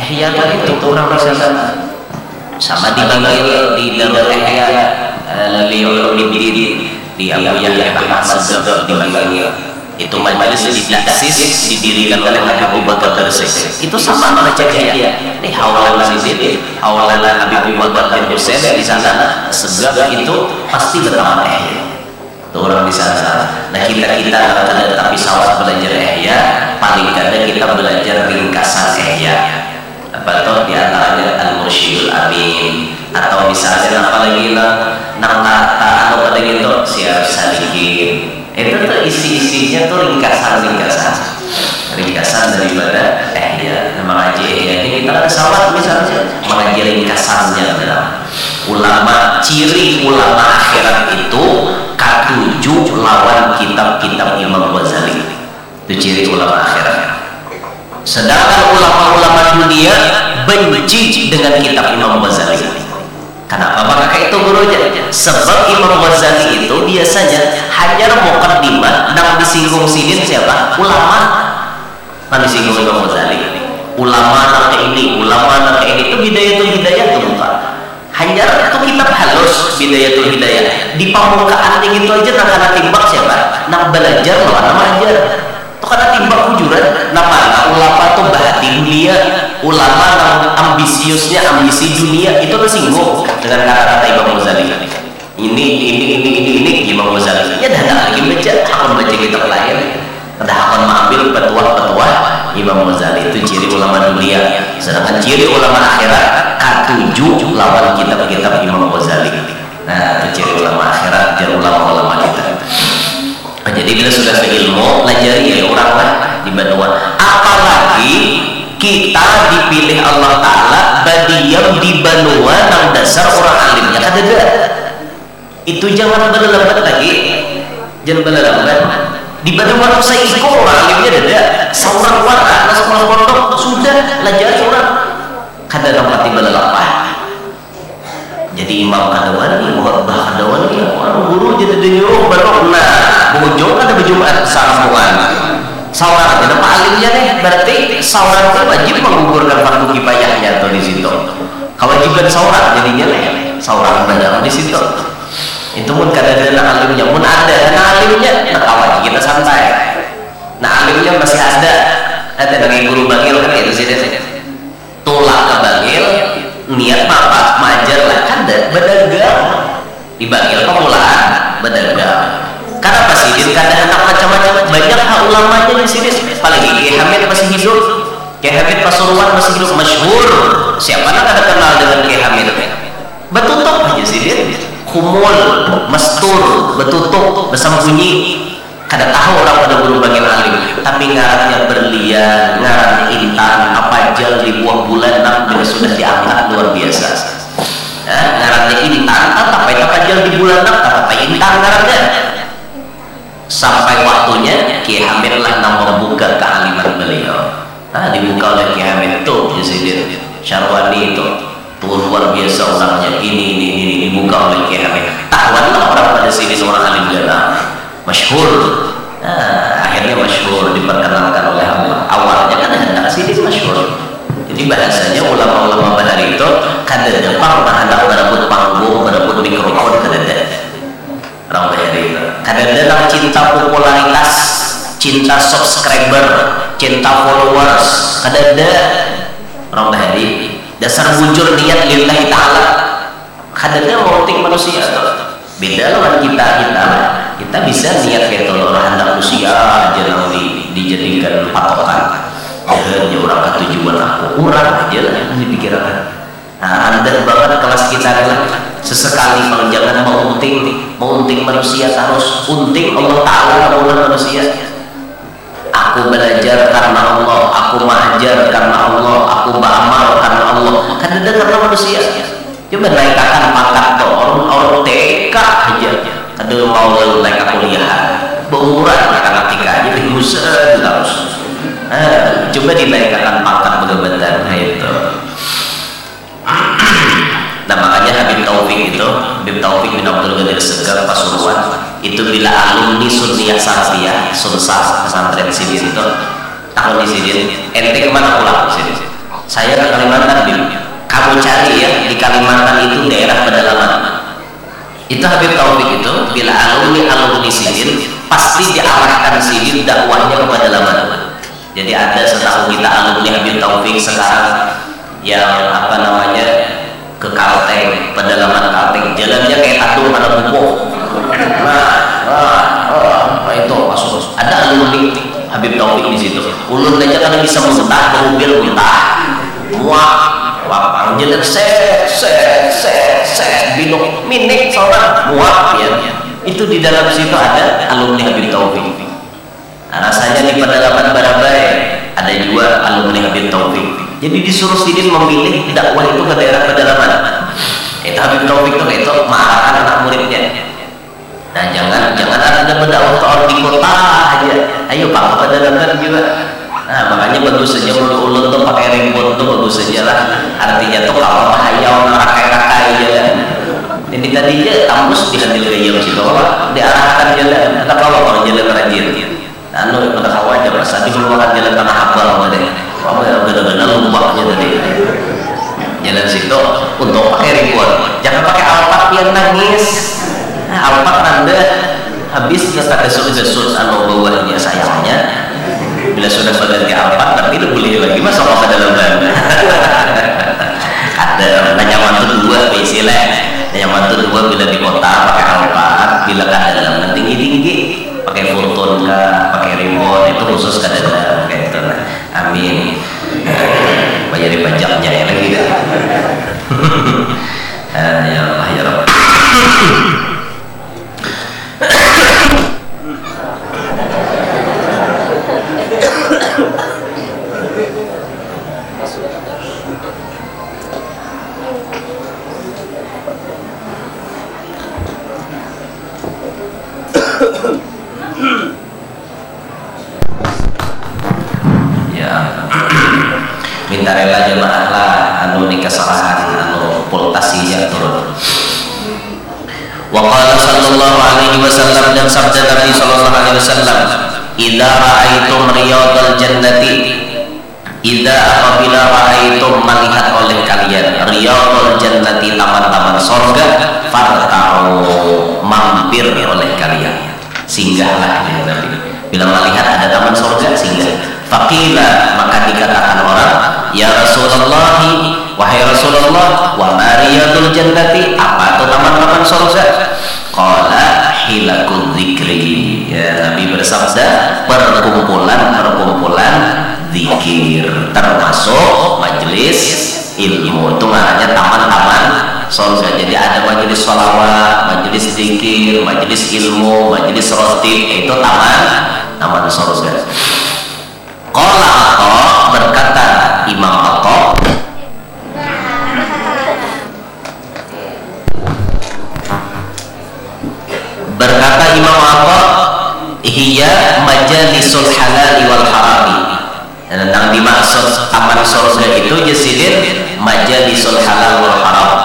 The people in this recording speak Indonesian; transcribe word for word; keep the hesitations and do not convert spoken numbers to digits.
Ihya itu kurang bisa sama dipanggil di Darul Ihya Liuluddin di Abu Yahya Al-Hassad dipanggil. Itu majelis didaksis didirikan oleh Habib Abu Bakar Al-Husain. Itu sama baca Ihya. Ini hawalan sini, hawalan Habib Abu Bakar Al-Husain di sana. Sebab itu pasti bertamat Ihya. Orang di sana. Nah kita kita kada tapi sawat belajar Ihya, paling kada kita belajar ringkasan Ihya. Apa tuh diantaranya Al-Mursyidul Amin, atau misalnya apa lagi lah nang nata atau pada gitu Syiar Salikin. Itu tuh isi-isinya tuh ringkasan-ringkasan ringkasan daripada Ihya. Nah, mengaji Ihya ini kita ada sawat misalnya mengaji ringkasannya dalam ulama. Ciri ulama akhirat itu katujuh lawan kitab-kitab Imam Ghazali. Itu ciri ulama akhirat. Sedangkan ulama-ulama dunia benci dengan kitab Imam Ghazali. Kenapa? Maka itu gurunya. Sebab Imam Ghazali itu biasanya hanya muqaddimah nang disinggung sidin siapa? Ulama. Nang disinggung Imam Ghazali. Ulama nang ini, ulama nang ini itu bidayatul hidayah tuh bukan. Hanya itu kitab halus bidayatul hidayah. Di pembukaan itu aja nak kana timbak siapa? Nak belajar lawan nama ajar. Tuh kana timbak hujuran nama ulama tuh bahati dunia, ulama yang ambisiusnya ambisi dunia itu tersinggung dengan kata-kata Imam Ghazali. Ini ini ini ini ini Imam Ghazali. Ya dah lagi baca, akan baca kitab lain. Dah akan mengambil petua-petua Imam Ghazali. Itu ciri ulama dunia. Sedangkan ciri ulama akhirat katujuh lawan kitab-kitab Imam Ghazali. Nah, itu ciri ulama akhirat dan ulama-ulama kita. Nah, jadi bila sudah berilmu, pelajari ya orang lah di Banua. Apalagi kita dipilih Allah Ta'ala badiam di Banua nang dasar orang alimnya kan ada. Itu jangan berlambat lagi, jangan berlambat. Di Banua saya ikut orang alimnya ada. Seorang warga, seorang pondok sudah pelajari orang. Kada dapat berlambat. Jadi imam kadawani, muhabbah kadawani, orang guru jadi nyuruh baru nah, bujung ada berjumat sambungan. Seorang tidak alimnya nih, berarti seorang itu wajib menggugurkan fardu kifayahnya atau di situ. Kewajiban seorang jadinya nih, seorang belajar di situ. Itu pun kadang-kadang alimnya, pun ada, nah alimnya, nah kawan kita santai. Nah alimnya masih ada, ada dengan guru bangil kan itu sih deh. Tolak ke bangil, niat apa majar lah kan ada berdagang dibanggil pemulaan berdagang. Karena pas sidin kadang anak macam-macam banyak hak ulamanya di sini. Apalagi Kiai Hamid masih hidup, Kiai Hamid Pasuruan masih hidup masyhur. Siapa nak ada kenal dengan Kiai Hamid? Betutuk aja sidin, kumul, mestur, betutuk, bersembunyi. Kada tahu orang pada guru bangil alim, tapi ngarannya berlian, ngarannya intan, apa jal di buah bulan, nak sudah diangkat luar biasa. Nah, ngarannya intan, apa itu apa jal di bulan, nak apa intan ngarannya. Sampai waktunya Kiai Hamid lah yang membuka kealiman beliau. Nah, dibuka oleh Kiai Hamid itu, Yazid Syarwani itu, tuh luar biasa orangnya. Ini ini ini dibuka oleh Kiai Hamid. Tahuanlah orang pada sini seorang alim jana. Masyhur, nah, akhirnya masyhur diperkenalkan oleh Allah. Awalnya kan hendak sini masyhur. Jadi bahasanya ulama-ulama bahar itu kada depan hendak berebut panggung, berebut mikrofon kada ada. Orang bahar itu kada ada cinta popularitas, cinta subscriber, cinta followers, kada ada. Orang bahar dasar bujur niat lillahi ta'ala. Kada ada moting manusia tuh. Beda lawan kita kita kita bisa niat kayak orang hendak usia aja nanti dijadikan patokan. Ya orang ketujuan aku kurang aja lah yang dipikirkan. Nah, anda banget kelas kita adalah sesekali kalau jangan mengunting mengunting manusia harus unting Allah Ta'ala maulah manusia. Aku belajar karena Allah, aku mengajar karena Allah, aku beramal karena Allah. Kan ada karena manusia. Coba naikkan pangkat tuh orang orang T K aja. Ada mau naik kuliah, berurat anak T K aja diusir terus. Nah, coba dinaikkan pangkat pegawai itu. Nah makanya Habib Taufik itu, Habib Taufik bin Abdul Qadir Segar Pasuruan itu bila alumni Sunniyah Salafiyah Sunsah pesantren Sidin itu tahun di Sidin, ente kemana pulang di sini? Saya ke Kalimantan, Bim. Kamu cari ya, di Kalimantan itu daerah pedalaman. Itu Habib Taufik itu bila alumni alumni Sidin pasti diarahkan Sidin dakwahnya ke pedalaman. Jadi ada setahu kita alumni Habib Taufik sekarang yang apa namanya ke Kalteng, pedalaman Kalteng, jalannya kayak tatung pada buku. Nah, nah, nah, itu masuk. Ada alumni Habib Taufik di situ. Ulun aja kan bisa muntah, mobil muntah, muak, wapang jalan set, set, set, set, bingung, minik seorang muak ya. Itu di dalam situ ada alumni Habib Taufik. Nah, rasanya di pedalaman Barabai ada juga alumni Habib Taufik. Jadi disuruh Sidin memilih dakwah itu ke daerah pedalaman. Itu Habib Taufik itu itu mengarahkan anak muridnya. Nah, jangan jangan ada berdakwah ke orang di kota aja. Ayo Pak, ke pedalaman juga. Nah, makanya bagus saja ulun tuh pakai remote tuh bagus saja lah. Artinya tuh kalau bahaya rakai-rakai jalan. Ini tadinya kampus diambil gaya situ lah, diarahkan jalan. Ada kalau orang jalan rajin. Anu pada kawan aja pas tadi belum makan jalan tanah abal tadi. Apa ya benar-benar lumpaknya tadi. Jalan situ untuk pakai remote. Jangan pakai Alphard yang nangis. Nah, Alphard Anda habis kita desut-desut anu bawahnya sayangnya. Bila sudah berganti Alphard nanti itu boleh lagi masa apa ke dalam Belanda. Ada nyaman tuh dua istilah. Nyaman tuh dua bila di kota pakai Alphard, bila ke dalam nanti tinggi pakai Fortune kah, pakai remote itu khusus ke dalam kayak gitu. Amin. Bayar pajaknya ya lagi dah. Ya Allah ya Rabb. Minta rela jemaah lah anu ni kesalahan anu pultasi yang turun. Wa qala sallallahu alaihi wasallam, dan sabda Nabi sallallahu alaihi wasallam, idza ra'aitum riyadal jannati, idza apabila ra'aitum melihat oleh kalian riyadal jannati taman-taman surga, farta'u mampir oleh kalian, singgahlah ya Nabi. Bila melihat ada taman surga singgah. Faqila, maka dikatakan orang, ya Rasulullah, wahai Rasulullah, wa mariyadul jannati, apa itu taman-taman surga? Qala hilakul dzikri, ya Nabi bersabda, perkumpulan-perkumpulan zikir, termasuk majelis ilmu. Itu namanya taman-taman surga. Jadi ada majelis sholawat, majelis zikir, majelis ilmu, majelis rotib, itu taman taman surga. Qala Atha, berkata Imam Atha, berkata Imam Atha, hiya majalisul halali wal harami. Dan yang dimaksud taman surga itu jasidin majalisul halal wal haram,